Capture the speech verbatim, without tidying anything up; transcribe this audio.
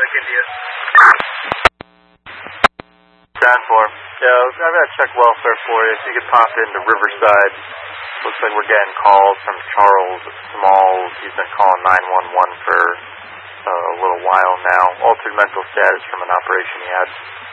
Quebec, India. Down for him. Yeah, I've got to check welfare for you. If you could pop into Riverside. Looks like we're getting calls from Charles Smalls. He's been calling nine one one for uh, a little while now. Altered mental status from an operation he had.